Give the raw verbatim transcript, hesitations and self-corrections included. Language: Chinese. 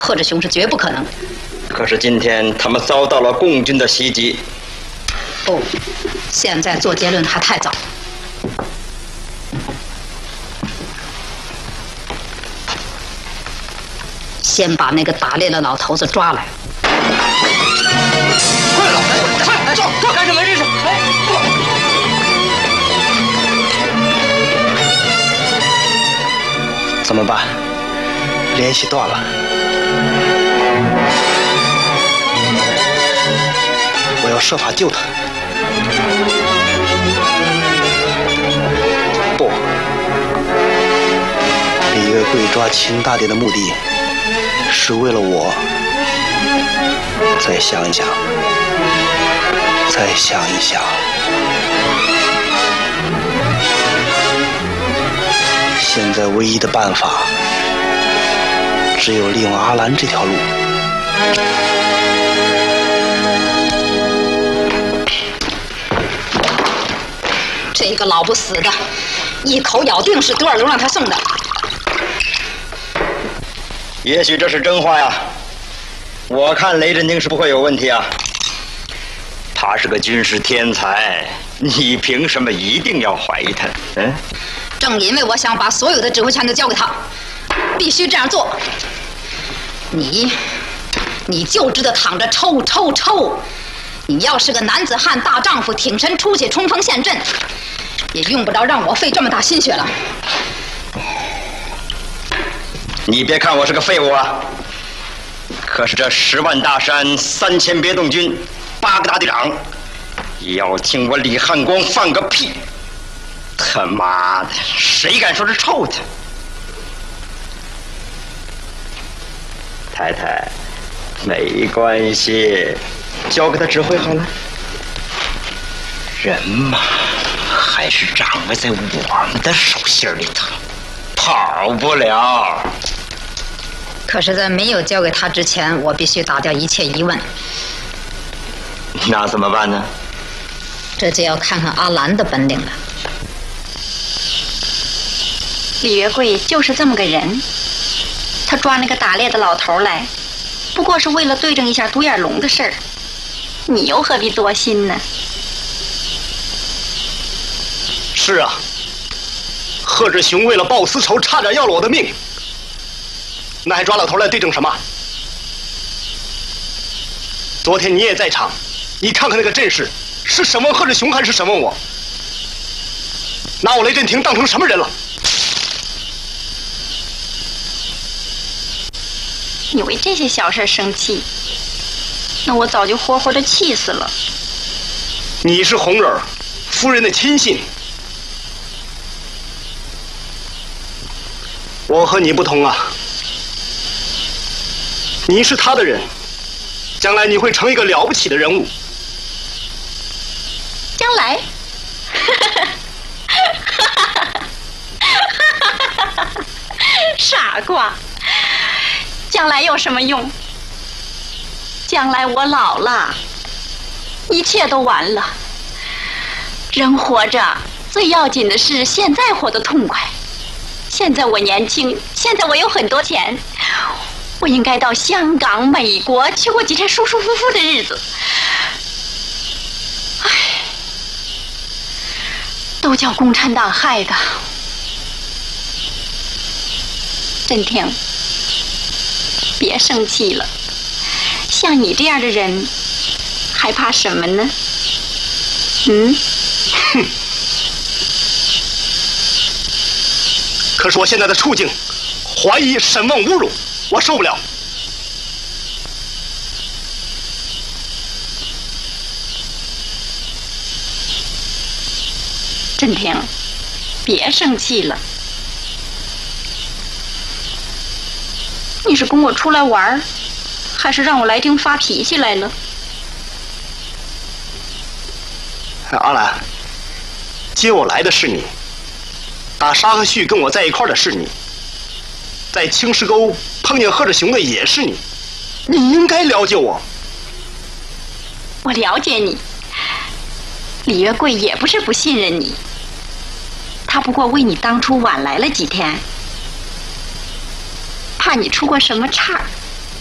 贺志雄是绝不可能。 可是今天他们遭到了共军的袭击。 不，现在做结论还太早。先把那个打猎的老头子抓来。 快了，快，走，走，干什么这是？哎， 怎么办？联系断了。我要设法救他。不，李月桂抓秦大典的目的是为了我。再想一想，再想一想。现在唯一的办法，只有利用阿兰这条路。 这个老不死的，一口咬定是德尔龙让他送的。 也许这是真话呀。我看雷震京是不会有问题啊。他是个军事天才，你凭什么一定要怀疑他？嗯。 正因为我想把所有的指挥权都交给他，必须这样做。你，你就知道躺着抽抽抽！你要是个男子汉大丈夫，挺身出去冲锋陷阵，也用不着让我费这么大心血了。 你别看我是个废物啊，可是这十万大山、三千别动军、八个大队长，要听我李汉光放个屁！他妈的，谁敢说是臭他？太太，没关系，交给他指挥好了。人嘛，还是掌握在我们的手心里头，跑不了。 可是，在没有交给他之前，我必须打掉一切疑问。 那怎么办呢？ 这就要看看阿兰的本领了。 李月桂就是这么个人，他抓那个打猎的老头来，不过是为了对证一下独眼龙的事儿，你又何必多心呢？ 是啊，贺志雄为了报私仇，差点要了我的命，那还抓老头来对证什么？昨天你也在场，你看看那个阵势，是审问贺志雄还是审问我？拿我雷震霆当成什么人了？ 你为这些小事生气，那我早就活活的气死了。 你是红人夫人的亲信，我和你不同啊，你是他的人，将来你会成一个了不起的人物。 将来，傻瓜。将来有什么用？将来我老了，一切都完了。人活着最要紧的是现在活得痛快。现在我年轻，现在我有很多钱，我应该到香港、美国去过几天舒舒服服的日子。唉，都叫共产党害的。震霆，别生气了，像你这样的人，还怕什么呢？嗯？ 哼！可是我现在的处境，怀疑、审问、侮辱，我受不了。 震霆，别生气了。你是跟我出来玩，还是让我来丁发脾气来了？ 阿兰，接我来的是你，打沙和旭跟我在一块儿的是你，在青石沟碰见贺志雄的也是你，你应该了解我。 我了解你，李月桂也不是不信任你，他不过为你当初晚来了几天，怕你出过什么岔。